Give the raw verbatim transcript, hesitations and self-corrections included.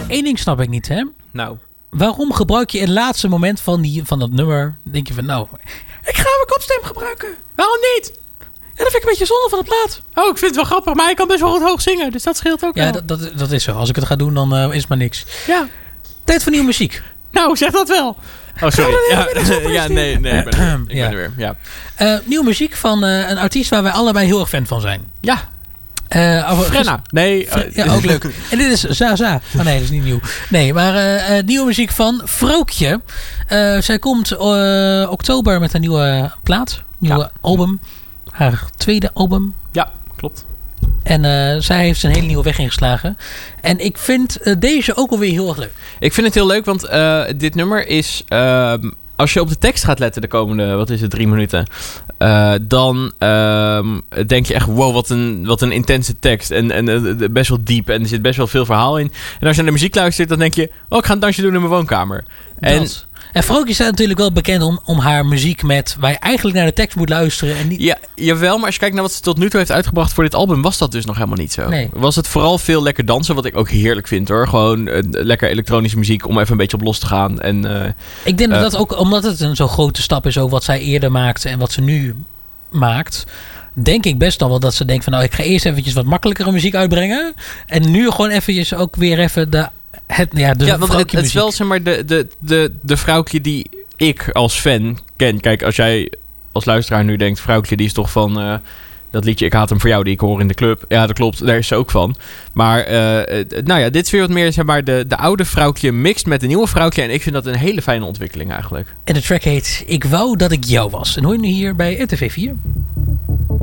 Eén ding snap ik niet, hè? Nou. Waarom gebruik je in het laatste moment van, die, van dat nummer... denk je van, nou... ik ga mijn kopstem gebruiken. Waarom niet? Ja, dat vind ik een beetje zonde van de plaat. Oh, ik vind het wel grappig, maar hij kan best wel goed hoog zingen. Dus dat scheelt ook Ja, wel. dat, dat, dat is zo. Als ik het ga doen, dan uh, is het maar niks. Ja. Tijd voor nieuwe muziek. Nou, zeg dat wel. Oh, sorry. Ja, ja nee, nee. Ik ben er, ik ja. ben er weer. Ja. Uh, nieuwe muziek van uh, een artiest waar wij allebei heel erg fan van zijn. Ja. Uh, over, Frenna. Nee. Uh, ja, ook leuk. En dit is Zaza. Oh nee, dat is niet nieuw. Nee, maar uh, uh, nieuwe muziek van Vrookje. Uh, zij komt uh, oktober met een nieuwe plaat. Nieuwe ja. album. Haar tweede album. Ja, klopt. En uh, zij heeft een hele nieuwe weg ingeslagen. En ik vind uh, deze ook alweer heel erg leuk. Ik vind het heel leuk, want uh, dit nummer is... Uh, als je op de tekst gaat letten de komende, wat is het, drie minuten... Uh, dan uh, denk je echt, wow, wat een, wat een intense tekst. En, en uh, best wel diep. En er zit best wel veel verhaal in. En als je naar de muziek luistert, dan denk je... oh, ik ga een dansje doen in mijn woonkamer. En... Dat. En Vrookje staat natuurlijk wel bekend om, om haar muziek met... waar je eigenlijk naar de tekst moet luisteren. En niet... Ja, jawel, maar als je kijkt naar wat ze tot nu toe heeft uitgebracht voor dit album... was dat dus nog helemaal niet zo. Nee. Was het vooral veel lekker dansen, wat ik ook heerlijk vind hoor. Gewoon uh, lekker elektronische muziek om even een beetje op los te gaan. En, uh, ik denk uh, dat ook, omdat het een zo grote stap is... ook wat zij eerder maakte en wat ze nu maakt... denk ik best al wel dat ze denkt van... nou, ik ga eerst eventjes wat makkelijkere muziek uitbrengen... en nu gewoon eventjes ook weer even de... Het, ja, de ja, want het, het is wel muziek. zeg maar de, de, de, de vrouwtje die ik als fan ken. Kijk, als jij als luisteraar nu denkt... vrouwtje die is toch van uh, dat liedje Ik haat hem voor jou die ik hoor in de club. Ja, dat klopt. Daar is ze ook van. Maar uh, nou ja, dit is weer wat meer zeg maar de, de oude vrouwtje mixt met de nieuwe vrouwtje. En ik vind dat een hele fijne ontwikkeling eigenlijk. En de track heet Ik wou dat ik jou was. En hoor je nu hier bij R T V vier.